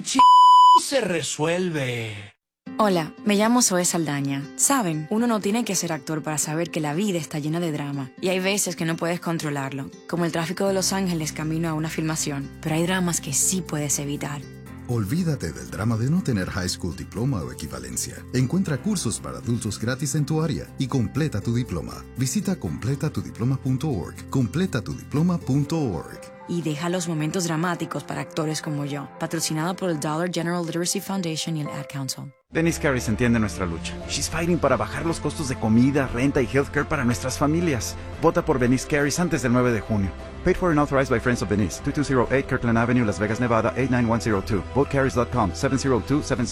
se resuelve. Hola, me llamo Zoe Saldaña. Saben, uno no tiene que ser actor para saber que la vida está llena de drama. Y hay veces que no puedes controlarlo, como el tráfico de Los Ángeles camino a una filmación. Pero hay dramas que sí puedes evitar. Olvídate del drama de no tener high school diploma o equivalencia. Encuentra cursos para adultos gratis en tu área y completa tu diploma. Visita completatudiploma.org. Completatudiploma.org. Y deja los momentos dramáticos para actores como yo. Patrocinado por el Dollar General Literacy Foundation y el Ad Council. Denise Carris entiende nuestra lucha. She's fighting para bajar los costos de comida, renta y healthcare para nuestras familias. Vota por Denise Carris antes del 9 de junio. Paid for and authorized by Friends of Denise. 2208 Kirkland Avenue, Las Vegas, Nevada, 89102. VoteCarries.com, 702-7